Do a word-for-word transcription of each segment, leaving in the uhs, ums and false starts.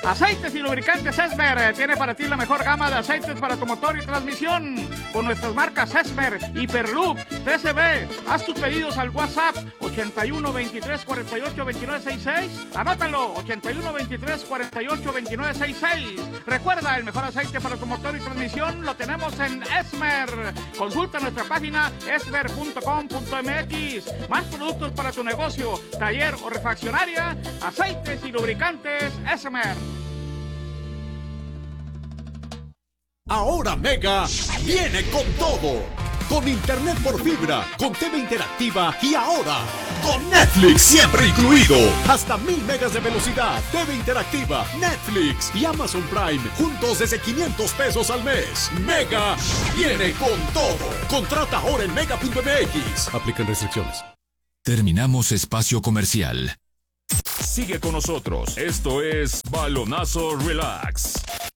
Aceites y lubricantes Esmer tiene para ti la mejor gama de aceites para tu motor y transmisión. Con nuestras marcas Esmer, Hiperloop, T C B. Haz tus pedidos al WhatsApp ochenta y uno, veintitrés, cuarenta y ocho, veintinueve, sesenta y seis. Anótalo, ochenta y uno, veintitrés, cuarenta y ocho, veintinueve, sesenta y seis. Recuerda, el mejor aceite para tu motor y transmisión lo tenemos en Esmer. Consulta nuestra página esmer punto com punto m x. Más productos para tu negocio, taller o refaccionaria. Aceites y lubricantes Esmer. Ahora Mega viene con todo. Con internet por fibra, con T V interactiva y ahora con Netflix siempre incluido. Hasta mil megas de velocidad, T V interactiva, Netflix y Amazon Prime juntos desde quinientos pesos al mes. Mega viene con todo. Contrata ahora en mega punto m x. Aplican restricciones. Terminamos espacio comercial. Sigue con nosotros. Esto es Balonazo Relax.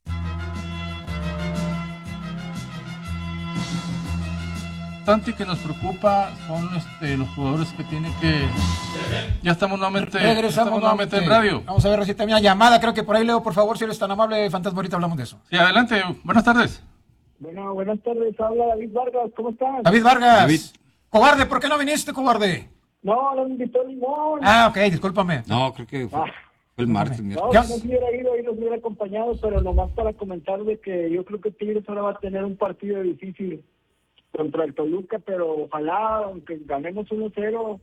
Que nos preocupa son este, los jugadores que tienen que... Ya estamos nuevamente, Regresamos estamos nuevamente en radio. Vamos a ver, recita una llamada, creo que por ahí, Leo, por favor, si eres tan amable, Fantasma, ahorita hablamos de eso. Sí, adelante, buenas tardes. Bueno, buenas tardes, habla David Vargas, ¿cómo estás? David Vargas, David. Cobarde, ¿por qué no viniste, cobarde? No, no me invitó Limón. Ah, ok, discúlpame. No, creo que fue, ah. fue el martes. No, no, no hubiera ido, ahí los hubiera acompañado, pero nomás para comentar de que yo creo que Tigres ahora va a tener un partido difícil contra el Toluca, pero ojalá, aunque ganemos uno cero,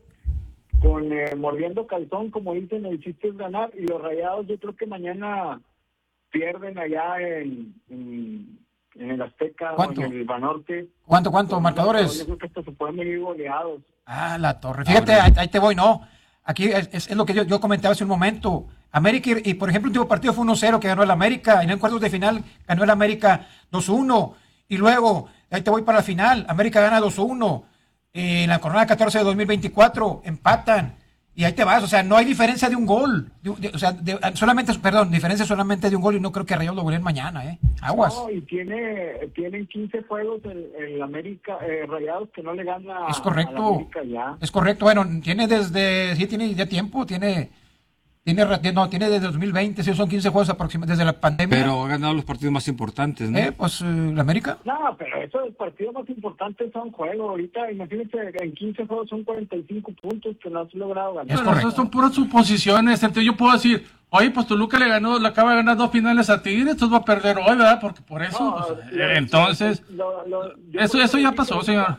con eh, mordiendo calzón, como dicen, el chiste es ganar, y los Rayados yo creo que mañana pierden allá en, en, en el Azteca, ¿Cuánto? O en el Banorte. ¿Cuánto, cuánto, marcadores? Yo creo que esto se pueden venir goleados. Ah, la torre. Fíjate, ahí, ahí te voy, ¿no? Aquí es, es, es lo que yo, yo comentaba hace un momento. América, y, y por ejemplo, el último partido fue uno cero que ganó el América, y en cuartos de final ganó el América dos uno, y luego... Ahí te voy para la final. América gana dos uno. Eh, en la jornada catorce de dos mil veinticuatro empatan. Y ahí te vas. O sea, no hay diferencia de un gol. De, de, o sea, de, solamente, perdón, diferencia solamente de un gol y no creo que Rayados lo goleen mañana, ¿eh? Aguas. No, y tiene, tienen quince juegos el, el América, eh, Rayados que no le gana es correcto. a América ya. Es correcto. Bueno, tiene desde, sí, tiene ya tiempo, tiene... Tiene, no, tiene desde dos mil veinte, sí, son quince juegos aproximadamente desde la pandemia. Pero ha ganado los partidos más importantes, ¿no? Eh, pues, eh, ¿la América? No, pero esos partidos más importantes son juegos. Ahorita, imagínense, en quince juegos son cuarenta y cinco puntos que no has logrado ganar. Es pero correcto. Esas son puras suposiciones. Entonces yo puedo decir, oye, pues Toluca le ganó, le acaba de ganar dos finales a Tigres, entonces va a perder hoy, ¿verdad? Porque por eso, No, pues, lo, entonces, lo, lo, eso, eso ya pasó, señor.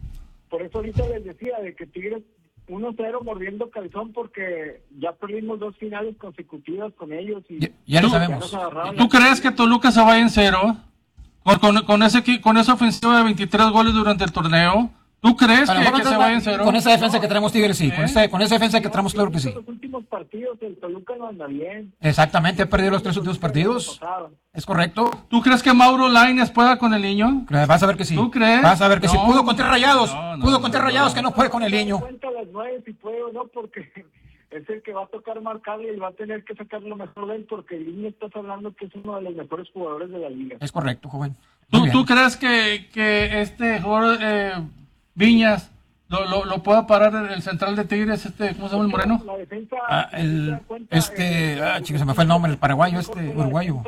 Por eso ahorita les decía de que Tigres uno cero mordiendo calzón porque ya perdimos dos finales consecutivas con ellos. Y ya, ya lo ¿Tú, sabemos. ¿Tú crees que Toluca se vaya en cero? Con, con, con, ese, con esa ofensiva de veintitrés goles durante el torneo. ¿Tú crees que, que se vaya en cero? Con esa defensa no, que tenemos Tigres, sí. ¿Eh? Con, esa, con esa defensa que tenemos, claro que sí. En los últimos partidos el Toluca no anda bien. Exactamente, ha perdido los tres últimos partidos. Es correcto. ¿Tú crees que Mauro Lainez pueda con el niño? Vas a ver que sí. ¿Tú crees? Vas a ver que no, sí. Pudo contra Rayados. No, no, Pudo no, contra no, Rayados no, que no puede con el niño. Cuenta a las nueve si puede o no, porque es el que va a tocar marcarle y va a tener que sacar lo mejor de él, porque el niño estás hablando que es uno de los mejores jugadores de la liga. Es correcto, joven. ¿Tú, ¿Tú crees que, que este jugador eh, Viñas Lo, lo, lo pueda parar en el central de Tigres, este, ¿cómo se llama el moreno? La defensa, ah, el, este, eh, ah, chico, se me fue el nombre, el paraguayo, este, uruguayo.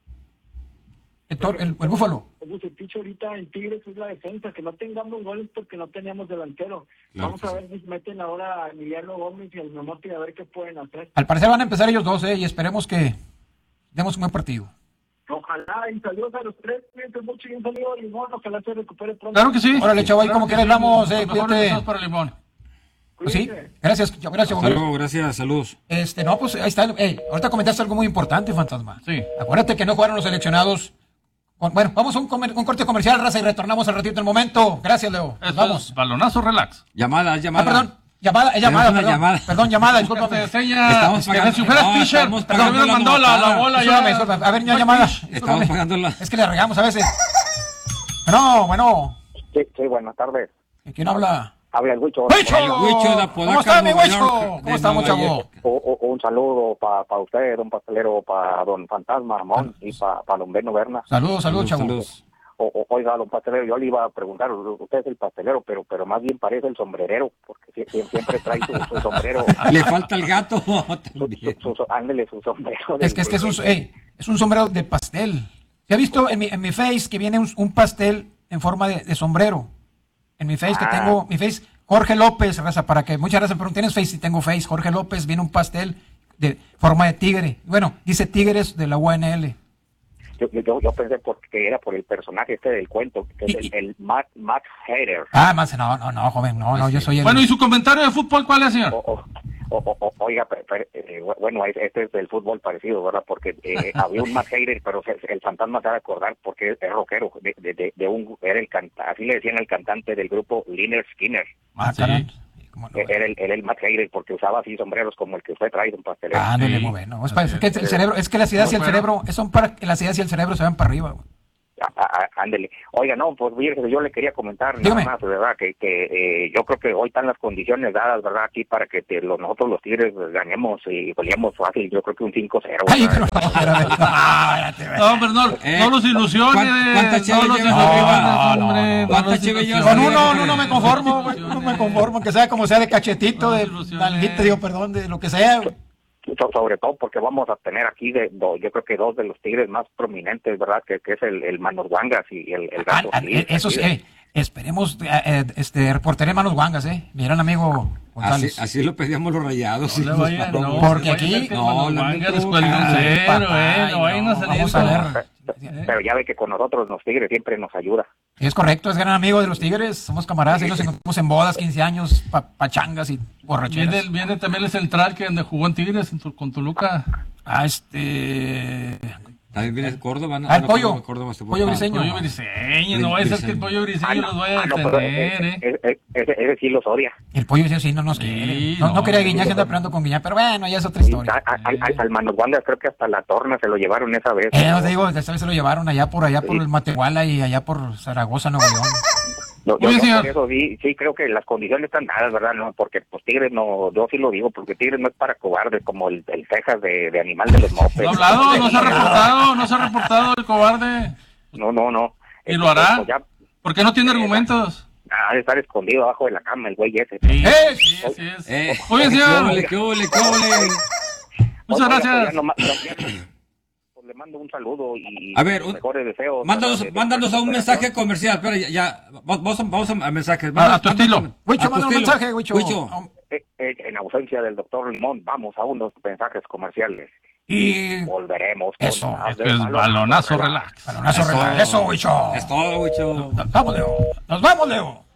El, el, el búfalo. El Bucetich ahorita en Tigres es la defensa, que no tengamos goles porque no teníamos delantero. Claro Vamos a ver si meten ahora a Emiliano Gómez y al Memote a ver qué pueden hacer. Al parecer van a empezar ellos dos, eh, y esperemos que demos un buen partido. Ojalá, y saludos a los tres, cuídense mucho y un saludo a Limón, ojalá se recupere pronto. Claro que sí. Órale, chaval, claro como que les hablamos, eh, cuídate. Para Limón. Pues sí, gracias, gracias. Hasta luego, gracias, saludos. Este, no, pues ahí está, hey, ahorita comentaste algo muy importante, Fantasma. Sí. Acuérdate que no jugaron los seleccionados. Bueno, vamos a un, comer, un corte comercial, raza, y retornamos al ratito el momento. Gracias, Leo. Vamos. Balonazo relax. Llamada, llamada. Ah, perdón. Llamada, es llamada, perdón, llamada. Perdón, llamada, discúlpame. Estamos pagando. Si fueras pitcher, perdón, me mandó la, la bola ya. Discúlpame, a ver, ya llamada. Estamos pagando la... Es que le regamos a veces. Bueno, bueno. Sí, sí, buenas tardes. ¿Quién habla? Habla el Huicho. ¡Huicho! El Huicho de Apodaca, ¿Cómo está, mi Nueva Huicho? York, ¿Cómo estamos, Nueva chavo? York. O, o, un saludo para pa usted, don pastelero, para don Fantasma Ramón y para pa don Beno Berna. Saludos, saludos, chavo. Saludos. O, o, oiga, don pastelero, yo le iba a preguntar, usted es el pastelero, pero pero más bien parece el sombrerero, porque siempre, siempre trae su, su sombrero. Le falta el gato. Su, su, su, ándele su sombrero. Es que, es, que es, un, hey, es un sombrero de pastel. ¿Se ha visto en mi, en mi face que viene un, un pastel en forma de, de sombrero? En mi face ah. que tengo, mi face, Jorge López, raza, para que muchas gracias, pero tienes face, si tengo face, Jorge López, viene un pastel de forma de tigre. Bueno, dice Tigres de la U N L. Yo, yo, yo pensé porque era por el personaje este del cuento, que es el, el Matt, Matt Hater. Ah, más, no, no, no, joven, no, no, yo soy el... Bueno, ¿y su comentario de fútbol cuál es, señor? O, o, o, o, oiga, pero, pero, eh, bueno, este es del fútbol parecido, ¿verdad? Porque eh, había un Matt Hater, pero el fantasma se va a acordar porque es rockero, de, de, de, de un, era el canta, así le decían al cantante del grupo Lynyrd Skynyrd. Ah, caray. No, era el, era el Matt Hater porque usaba así sombreros como el que usted trae, un pastelero. Ah, no, sí. Muy bueno. Es, para, es que el cerebro, es que las ideas y el cerebro, son para que las ideas y el cerebro se van para arriba, güey. Ándele. Oiga, no, pues yo le quería comentar Dígame. nada más, ¿verdad? Que, que eh, yo creo que hoy están las condiciones dadas, ¿verdad? Aquí para que te, los, nosotros los Tigres ganemos y goleamos fácil, yo creo que un cinco cero. Ay, pero no, pero, no, no, pero no, eh, no los ilusiones. ¿Cuántas no los ilusiones? ¿Cuántas chivillas? Con uno, uno no me conformo, güey, no me conformo, que sea como sea de cachetito, de nalguita, digo, perdón, de lo que sea, güey. Sobre todo porque vamos a tener aquí, de, do, yo creo que dos de los Tigres más prominentes, ¿verdad? Que, que es el, el Manos Guangas y el, el Gato. Ah, Gil, eso sí, eh, esperemos, eh, este, reporteré Manos Guangas, ¿eh? Mi gran amigo González. Así, así lo pedíamos los Rayados. No, los vaya, no, porque aquí... No, no, Guangas después de un cero, eh, no vayan a salir. Vamos a ver. Pero ya ve que con nosotros los Tigres siempre nos ayuda. Es correcto, es gran amigo de los Tigres, somos camaradas, y nos encontramos en bodas, quince años, pa, pachangas y borracheras. Viene, viene también el central que donde jugó en Tigres, en tu, con Toluca. Ah, este... También viene Córdoba, ¿no? Ah, el no, pollo, Córdoba, este pollo briseño. Pollo briseño, no vaya a ser que el pollo briseño ah, no, los vaya a detener, ah, no, ese, ¿eh? Ese, ese, ese sí los odia. El pollo briseño sí no nos quiere. Sí, no, no, no quería Guiñá, se anda peleando con Guiñá, pero bueno, ya es otra historia. A, a, a, al Manos Guangas creo que hasta la Torna se lo llevaron esa vez. Eh, no te digo, esta vez se lo llevaron allá por allá sí. por el Matehuala y allá por Zaragoza, Nuevo León. No, yo, yo por eso sí, sí creo que las condiciones están dadas, ¿verdad? No, porque pues Tigres no, yo sí lo digo, porque Tigres no es para cobardes como el, el Texas de, de animal de los mopes. No ha hablado, no se ha reportado, no se ha reportado el cobarde. No, no, no. ¿Y lo hará? Pues ya, ¿por qué no tiene eh, argumentos? Ah, de estar escondido abajo de la cama el güey ese. Sí, ¡Eh! Sí, así es. Eh, Oye, señor. ¡Qué ole, qué ole! Muchas gracias. No, no, pues le mando un saludo y a ver, un, mejores deseos. Mándanos, mándanos a un mensaje comercial. Espera, ya, ya vamos, vamos a mensajes. A, a tu estilo. Huicho, manda un mensaje, Huicho. Eh, eh, en ausencia del doctor Limón, vamos a unos mensajes comerciales. Y volveremos. Eso. Es, es balonazo relax. Balonazo relax. Eso, Huicho. Es todo, Huicho. Nos vamos, Leo. Nos vamos, Leo.